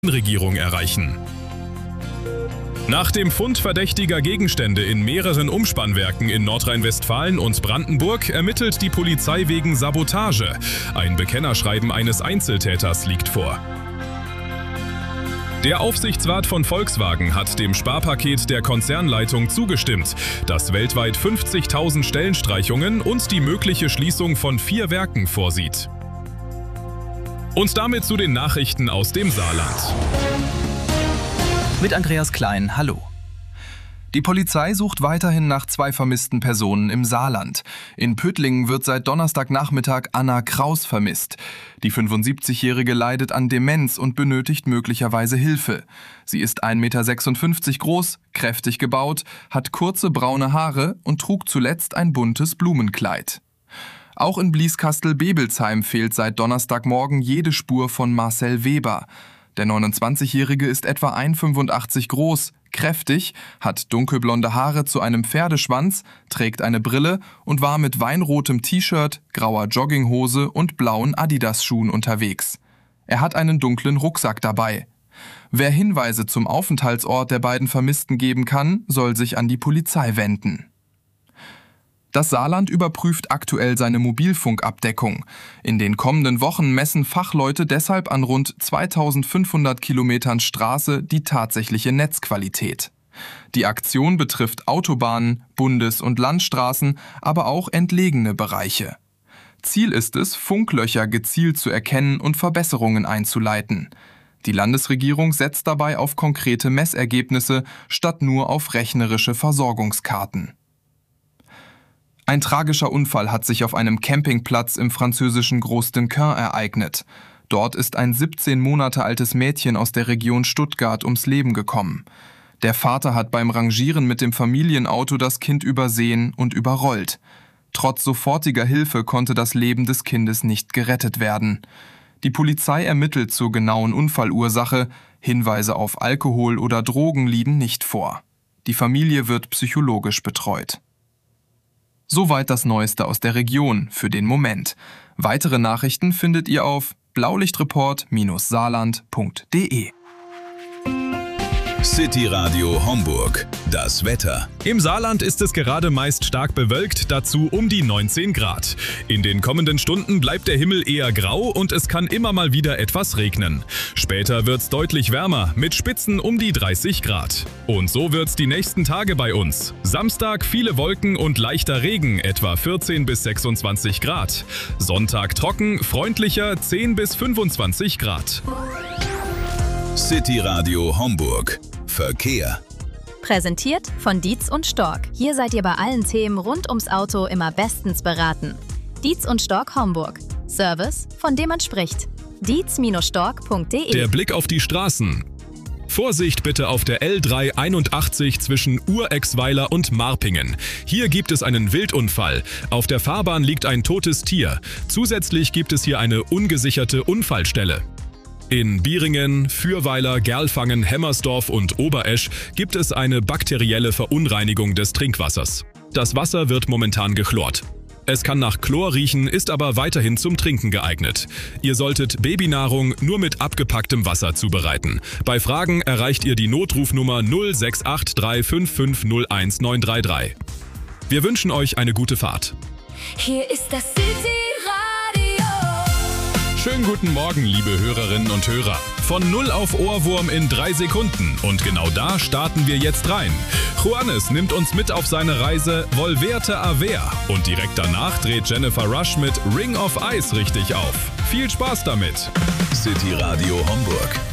Regierung erreichen. Nach dem Fund verdächtiger Gegenstände in mehreren Umspannwerken in Nordrhein-Westfalen und Brandenburg ermittelt die Polizei wegen Sabotage. Ein Bekennerschreiben eines Einzeltäters liegt vor. Der Aufsichtsrat von Volkswagen hat dem Sparpaket der Konzernleitung zugestimmt, das weltweit 50.000 Stellenstreichungen und die mögliche Schließung von 4 Werken vorsieht. Und damit zu den Nachrichten aus dem Saarland. Mit Andreas Klein, hallo. Die Polizei sucht weiterhin nach 2 vermissten Personen im Saarland. In Pöttlingen wird seit Donnerstagnachmittag Anna Kraus vermisst. Die 75-Jährige leidet an Demenz und benötigt möglicherweise Hilfe. Sie ist 1,56 Meter groß, kräftig gebaut, hat kurze braune Haare und trug zuletzt ein buntes Blumenkleid. Auch in Blieskastel-Bebelsheim fehlt seit Donnerstagmorgen jede Spur von Marcel Weber. Der 29-Jährige ist etwa 1,85 Meter groß, kräftig, hat dunkelblonde Haare zu einem Pferdeschwanz, trägt eine Brille und war mit weinrotem T-Shirt, grauer Jogginghose und blauen Adidas-Schuhen unterwegs. Er hat einen dunklen Rucksack dabei. Wer Hinweise zum Aufenthaltsort der beiden Vermissten geben kann, soll sich an die Polizei wenden. Das Saarland überprüft aktuell seine Mobilfunkabdeckung. In den kommenden Wochen messen Fachleute deshalb an rund 2500 Kilometern Straße die tatsächliche Netzqualität. Die Aktion betrifft Autobahnen, Bundes- und Landstraßen, aber auch entlegene Bereiche. Ziel ist es, Funklöcher gezielt zu erkennen und Verbesserungen einzuleiten. Die Landesregierung setzt dabei auf konkrete Messergebnisse statt nur auf rechnerische Versorgungskarten. Ein tragischer Unfall hat sich auf einem Campingplatz im französischen Groß-Dunquin ereignet. Dort ist ein 17 Monate altes Mädchen aus der Region Stuttgart ums Leben gekommen. Der Vater hat beim Rangieren mit dem Familienauto das Kind übersehen und überrollt. Trotz sofortiger Hilfe konnte das Leben des Kindes nicht gerettet werden. Die Polizei ermittelt zur genauen Unfallursache. Hinweise auf Alkohol oder Drogen liegen nicht vor. Die Familie wird psychologisch betreut. Soweit das Neueste aus der Region für den Moment. Weitere Nachrichten findet ihr auf blaulichtreport-saarland.de. City Radio Homburg. Das Wetter. Im Saarland ist es gerade meist stark bewölkt, dazu um die 19 Grad. In den kommenden Stunden bleibt der Himmel eher grau und es kann immer mal wieder etwas regnen. Später wird's deutlich wärmer, mit Spitzen um die 30 Grad. Und so wird's die nächsten Tage bei uns. Samstag viele Wolken und leichter Regen, etwa 14 bis 26 Grad. Sonntag trocken, freundlicher 10 bis 25 Grad. City Radio Homburg. Verkehr. Präsentiert von Dietz und Stork. Hier seid ihr bei allen Themen rund ums Auto immer bestens beraten. Dietz und Stork Homburg. Service, von dem man spricht. dietz-stork.de. Der Blick auf die Straßen. Vorsicht bitte auf der L381 zwischen Urexweiler und Marpingen. Hier gibt es einen Wildunfall. Auf der Fahrbahn liegt ein totes Tier. Zusätzlich gibt es hier eine ungesicherte Unfallstelle. In Bieringen, Fürweiler, Gerlfangen, Hemmersdorf und Oberesch gibt es eine bakterielle Verunreinigung des Trinkwassers. Das Wasser wird momentan gechlort. Es kann nach Chlor riechen, ist aber weiterhin zum Trinken geeignet. Ihr solltet Babynahrung nur mit abgepacktem Wasser zubereiten. Bei Fragen erreicht ihr die Notrufnummer 068355019333. Wir wünschen euch eine gute Fahrt. Hier ist das City Radio. Schönen guten Morgen, liebe Hörerinnen und Hörer. Von 0 auf Ohrwurm in 3 Sekunden. Und genau da starten wir jetzt rein. Juanes nimmt uns mit auf seine Reise Volverte a Ver. Und direkt danach dreht Jennifer Rush mit Ring of Ice richtig auf. Viel Spaß damit. City Radio Homburg.